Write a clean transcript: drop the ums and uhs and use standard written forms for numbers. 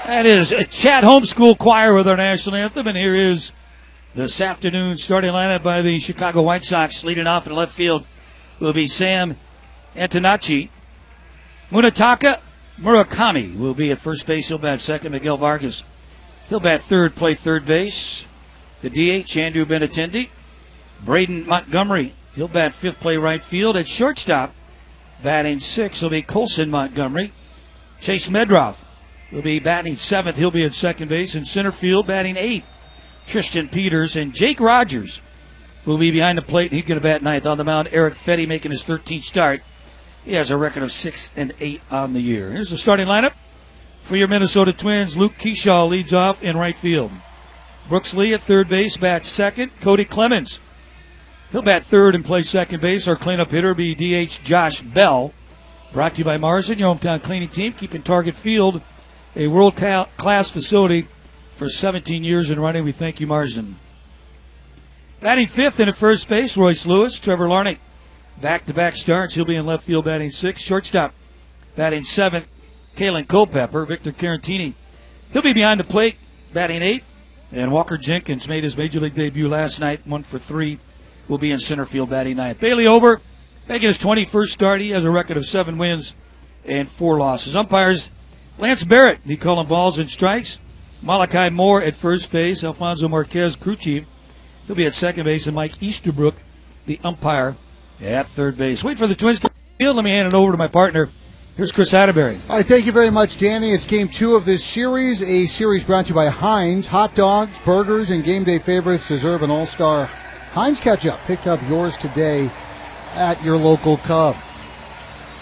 That is a Chat Homeschool Choir with our national anthem, and here is this afternoon starting lineup by the Chicago White Sox. Leading off in left field will be Sam Antonacci. Munetaka Murakami will be at first base. He'll bat second. Miguel Vargas, he'll bat third, play third base. The DH, Andrew Benintendi. Braden Montgomery, he'll bat fifth, play right field. At shortstop, batting sixth, will be Colson Montgomery. Chase Medroff will be batting seventh. He'll be at second base. In center field, batting eighth, Tristan Peters. And Jake Rogers will be behind the plate. He's going to bat ninth. On the mound, Eric Fetty making his 13th start. He has a record of 6-8 on the year. Here's the starting lineup for your Minnesota Twins. Luke Keyshaw leads off in right field. Brooks Lee at third base, bats second. Cody Clemens, he'll bat third and play second base. Our cleanup hitter will be DH Josh Bell. Brought to you by Marsden, your hometown cleaning team, keeping Target Field a world-class facility for 17 years in running. We thank you, Marsden. Batting fifth and at first base, Royce Lewis. Trevor Larnach, back-to-back starts. He'll be in left field batting sixth. Shortstop, batting seventh, Kalen Culpepper. Victor Carantini, he'll be behind the plate, batting eighth. And Walker Jenkins made his Major League debut last night, 1 for 3. Will be in center field batting ninth. Bailey Ober making his 21st start. He has a record of 7 wins and 4 losses. Umpires, Lance Barrett, he calling balls and strikes. Malachi Moore at first base. Alfonso Marquez, crew chief, he'll be at second base. And Mike Easterbrook, the umpire, at third base. Wait for the Twins to field. Let me hand it over to my partner. Here's Chris Atterbury. All right, thank you very much, Danny. It's game 2 of this series, a series brought to you by Heinz. Hot dogs, burgers, and game day favorites deserve an all-star Heinz ketchup. Pick up yours today at your local Cub.